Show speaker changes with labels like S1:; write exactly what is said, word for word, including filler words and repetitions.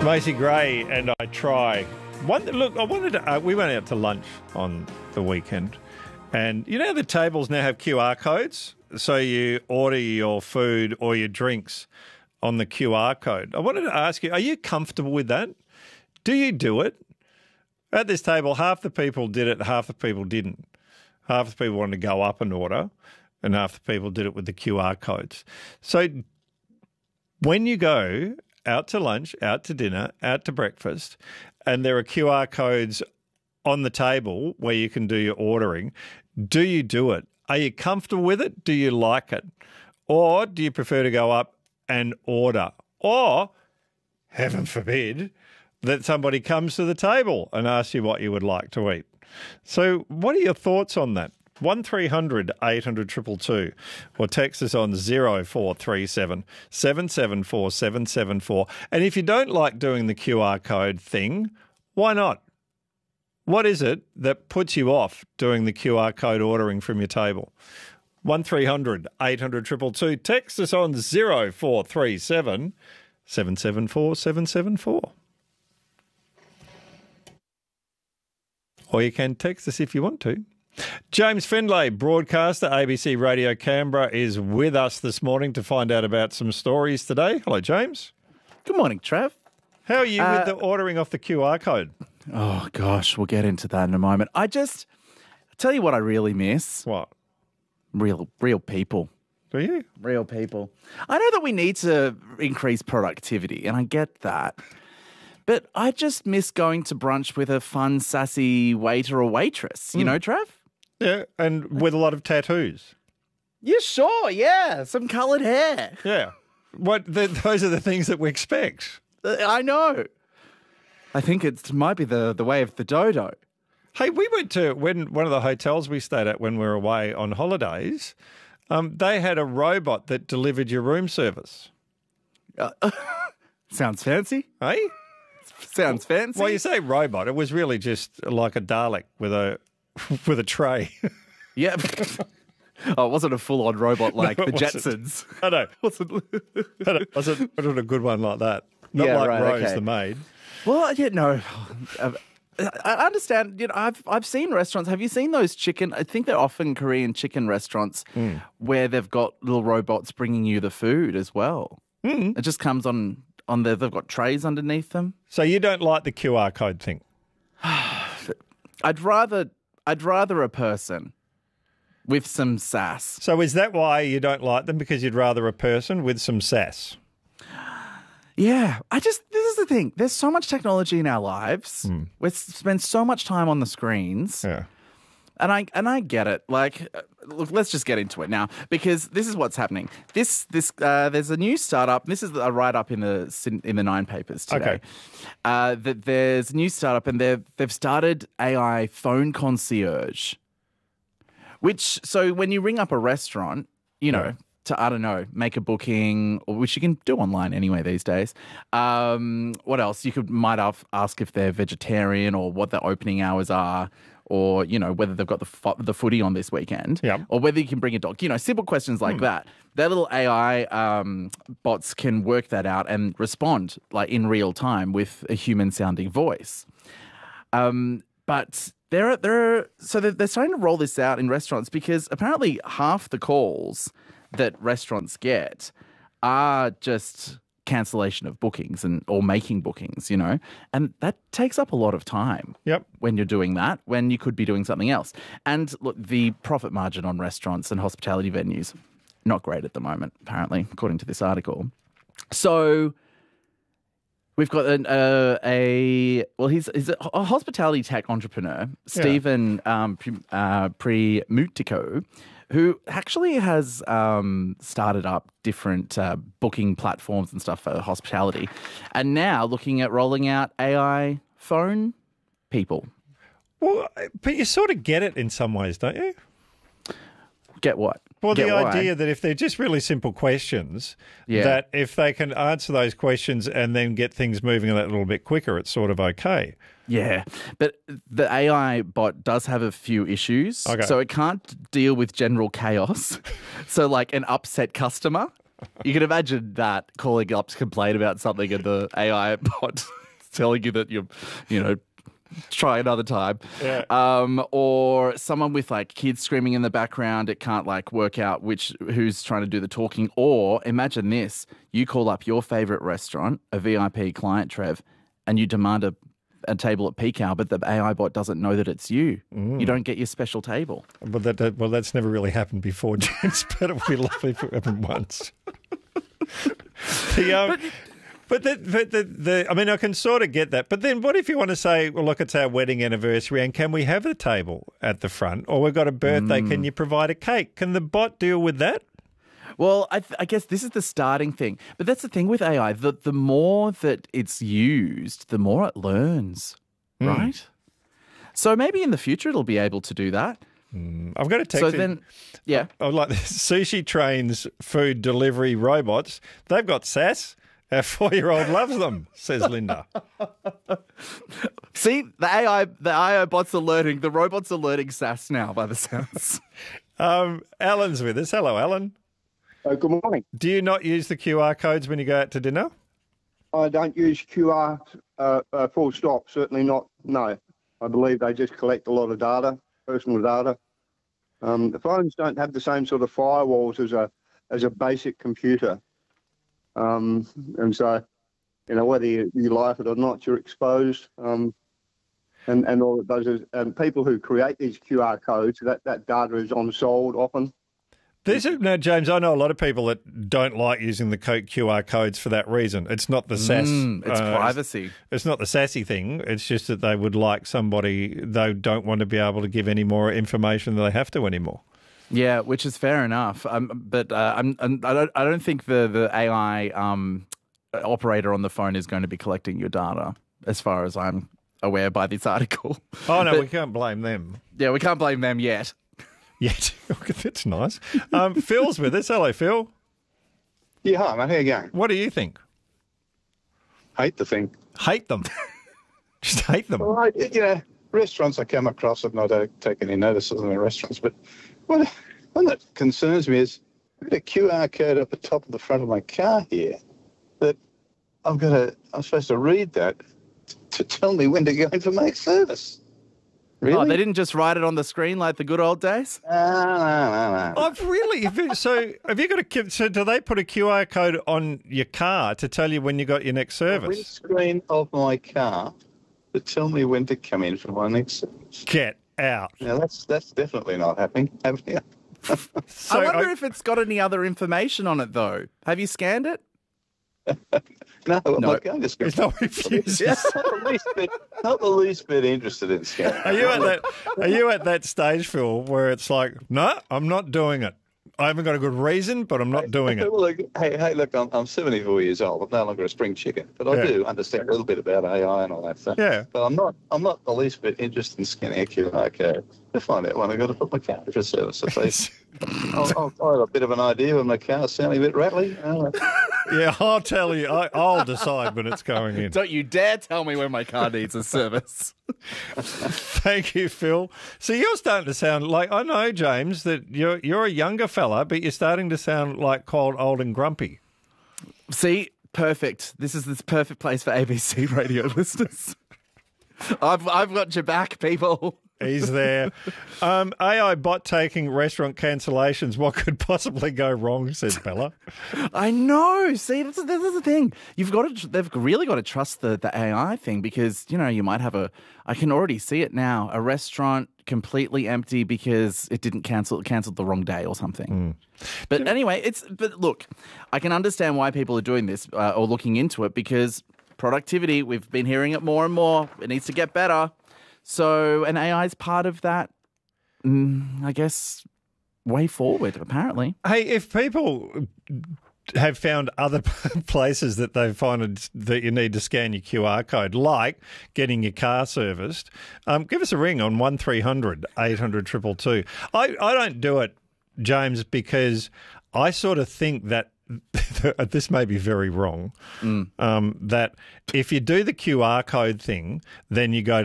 S1: Macy Gray and I try. One look, I wanted to. Uh, we went out to lunch on the weekend, and you know the tables now have Q R codes, so you order your food or your drinks on the Q R code. I wanted to ask you: are you comfortable with that? Do you do it? At this table, half the people did it, half the people didn't. Half the people wanted to go up and order, and half the people did it with the Q R codes. So when you go out to lunch, out to dinner, out to breakfast, and there are Q R codes on the table where you can do your ordering, do you do it? Are you comfortable with it? Do you like it? Or do you prefer to go up and order? Or, heaven forbid, that somebody comes to the table and asks you what you would like to eat. So what are your thoughts on that? one three hundred eight hundred two two two or text us on zero four three seven seven seven four seven seven four. And if you don't like doing the Q R code thing, why not? What is it that puts you off doing the Q R code ordering from your table? one three hundred eight hundred two two two. Text us on zero four three seven seven seven four seven seven four. Or you can text us if you want to. James Findlay, broadcaster, A B C Radio Canberra, is with us this morning to find out about some stories today. Hello, James.
S2: Good morning, Trav.
S1: How are you
S2: uh,
S1: with the ordering off the Q R code?
S2: Oh, gosh, we'll get into that in a moment. I just, I'll tell you what I really miss.
S1: What?
S2: Real, real people.
S1: Do you?
S2: Real people. I know that we need to increase productivity, and I get that. But I just miss going to brunch with a fun, sassy waiter or waitress. You mm. know, Trav?
S1: Yeah, and with a lot of tattoos.
S2: Yeah, sure, yeah. Some coloured hair.
S1: Yeah. What? The, those are the things that we expect.
S2: Uh, I know. I think it might be the, the way of the dodo.
S1: Hey, we went to when one of the hotels we stayed at when we were away on holidays. Um, they had a robot that delivered your room service.
S2: Uh, sounds fancy.
S1: Hey?
S2: Sounds fancy.
S1: Well, you say robot. It was really just like a Dalek with a with a tray.
S2: Yeah. Oh, it wasn't a full-on robot like
S1: No,
S2: the
S1: wasn't.
S2: Jetsons.
S1: I know.
S2: wasn't.
S1: It wasn't, it wasn't a good one like that. Not
S2: Yeah,
S1: like
S2: right,
S1: Rose
S2: okay.
S1: the maid.
S2: Well, yeah, no. I understand. You know, I've I've seen restaurants. Have you seen those chicken? I think they're often Korean chicken restaurants
S1: Mm.
S2: where they've got little robots bringing you the food as well.
S1: Mm.
S2: It just comes on on there. They've got trays underneath them.
S1: So you don't like the Q R code thing?
S2: I'd rather I'd rather a person with some sass.
S1: So is that why you don't like them? Because you'd rather a person with some sass?
S2: Yeah, I just, this is the thing. There's so much technology in our lives.
S1: Mm.
S2: We spend so much time on the screens.
S1: Yeah.
S2: And I and I get it. Like, uh, look, let's just get into it now because this is what's happening. This this uh, there's a new startup. This is a write up in the in the Nine papers today.
S1: Okay.
S2: Uh, that there's a new startup and they've they've started A I phone concierge. Which so when you ring up a restaurant, you know.
S1: Yeah.
S2: To, I don't know, make a booking, or which you can do online anyway these days. Um, what else? You could might ask if they're vegetarian or what their opening hours are, or, you know, whether they've got the fo- the footy on this weekend,
S1: Yep.
S2: or whether you can bring a dog. You know, simple questions like hmm. that. Their little A I um, bots can work that out and respond like in real time with a human-sounding voice. Um, but they're, they're, so they're, they're starting to roll this out in restaurants because apparently half the calls that restaurants get are just cancellation of bookings and or making bookings, you know, and that takes up a lot of time.
S1: Yep.
S2: When you're doing that, when you could be doing something else. And look, the profit margin on restaurants and hospitality venues, not great at the moment, apparently, according to this article. So we've got an, uh, a, well, he's, he's a, a hospitality tech entrepreneur, Stephen yeah. um, uh, Primutico, who actually has um, started up different uh, booking platforms and stuff for hospitality, and now looking at rolling out A I phone people.
S1: Well, but you sort of get it in some ways, don't you?
S2: Get what?
S1: Well,
S2: Get
S1: the
S2: why?
S1: idea that if they're just really simple questions,
S2: Yeah.
S1: that if they can answer those questions and then get things moving a little bit quicker, it's sort of okay.
S2: Yeah, but the A I bot does have a few issues.
S1: Okay.
S2: So it can't deal with general chaos. So like an upset customer. You can imagine that calling up to complain about something and the A I bot telling you that you're, you know, try another time.
S1: Yeah.
S2: Um, or someone with like kids screaming in the background, it can't like work out which who's trying to do the talking. Or imagine this, you call up your favourite restaurant, a V I P client, Trev, and you demand a, a table at peak hour, but the A I bot doesn't know that it's you. Mm. You don't get your special table.
S1: Well, that, that, well, that's never really happened before, James, but it would be lovely if it happened once. the, um, but, But, the, but the, the, I mean, I can sort of get that. But then what if you want to say, well, look, it's our wedding anniversary and can we have a table at the front? Or we've got a birthday, mm. can you provide a cake? Can the bot deal with that?
S2: Well, I, th- I guess this is the starting thing. But that's the thing with A I. The, the more that it's used, the more it learns, mm. right? So maybe in the future it'll be able to do that.
S1: Mm. I've got a text.
S2: So then, yeah.
S1: I, I like this. Sushi Trains food delivery robots. They've got sass. Our four-year-old loves them, says Linda.
S2: See, the A I, the A I bots are learning. The robots are learning sass now, by the sounds.
S1: um, Alan's with us. Hello, Alan.
S3: Oh, good morning.
S1: Do you not use the Q R codes when you go out to dinner?
S3: I don't use Q R uh, uh, full stop. Certainly not. No, I believe they just collect a lot of data, personal data. Um, the phones don't have the same sort of firewalls as a as a basic computer. Um, and so, you know, whether you, you like it or not, you're exposed. Um, and, and all it does is, and people who create these Q R codes, that, that data is on sold often.
S1: This is, now, James, I know a lot of people that don't like using the Q R codes for that reason. It's not the sass.
S2: Mm, it's
S1: uh,
S2: privacy.
S1: It's, it's not the sassy thing. It's just that they would like somebody, they don't want to be able to give any more information than they have to anymore.
S2: Yeah, which is fair enough. Um, but uh, I'm, I'm, I don't. I don't think the the A I um, operator on the phone is going to be collecting your data, as far as I'm aware by this article.
S1: Oh no,
S2: but,
S1: we can't blame them.
S2: Yeah, we can't blame them yet.
S1: Yet, that's nice. Um, Phil's with us. Hello, Phil.
S4: Yeah, hi, mate. How you going?
S1: What do you think?
S4: Hate the thing.
S1: Hate them. Just hate them.
S4: Well, I, you know, restaurants I come across, and I don't take any notice of them in restaurants, but What, one that concerns me is I've got a Q R code up the top of the front of my car here that I've got to, I'm supposed to read that to tell me when to go in for make service. Really?
S2: Oh, they didn't just write it on the screen like the good old days?
S4: No, no, no, no.
S1: I've really, if it, so have you got a, so do they put a Q R code on your car to tell you when you got your next service?
S4: Windscreen of my car to tell me when to come in for my next service.
S1: Get out.
S4: Now, that's that's definitely not happening.
S1: So
S2: I wonder
S1: I,
S2: if it's got any other information on it, though. Have you scanned it?
S4: No, I'm
S2: No.
S4: not going to scan.
S1: It's not refuses.
S4: not, the least bit, not the least bit interested in scanning.
S1: Are you at that? Are you at that stage, Phil, where it's like, no, I'm not doing it. I haven't got a good reason, but I'm not doing it.
S4: Well, look, hey, hey, look, I'm, I'm seventy-four years old. I'm no longer a spring chicken, but I
S1: Yeah.
S4: do understand a little bit about A I and all that stuff.
S1: Yeah.
S4: But I'm not, I'm not the least bit interested in scanning a Q R code to find out when I've got to put my car for service. If they, I'll, I'll, I'll have a bit of an idea when my car's sounding a bit rattly. Uh,
S1: Yeah, I'll tell you. I, I'll decide when it's going in.
S2: Don't you dare tell me when my car needs a service.
S1: Thank you, Phil. So you're starting to sound like, I know, James, that you're you're a younger fella, but you're starting to sound like cold, old and grumpy.
S2: See, perfect. This is this perfect place for A B C radio listeners. I've I've got your back, people.
S1: He's there. Um, A I bot taking restaurant cancellations. What could possibly go wrong, says Bella.
S2: I know. See, this is, this is the thing. You've got to. They've really got to trust the the A I thing because you know you might have a. I can already see it now. A restaurant completely empty because it didn't cancel. It cancelled the wrong day or something. Mm. But anyway, it's. But look, I can understand why people are doing this uh, or looking into it because productivity. We've been hearing it more and more. It needs to get better. So an A I is part of that, mm, I guess, way forward, apparently.
S1: Hey, if people have found other places that they find that you need to scan your Q R code, like getting your car serviced, um, give us a ring on one three hundred eight hundred two two two. I, I don't do it, James, because I sort of think that this may be very wrong, mm. um, that if you do the Q R code thing, then you go